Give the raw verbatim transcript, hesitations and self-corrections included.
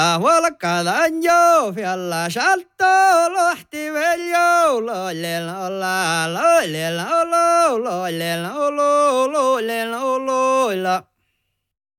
Valkadan joufjalla salto lohti veljo loilel olla loilel olo loilel olo loilel oloilla.